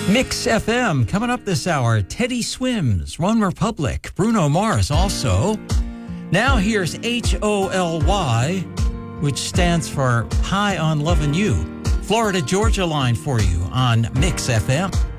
Mix FM coming up this hour. Teddy Swims, One Republic, Bruno Mars also. Now here's HOLY, which stands for High on Lovin' You. Florida Georgia line for you on Mix FM.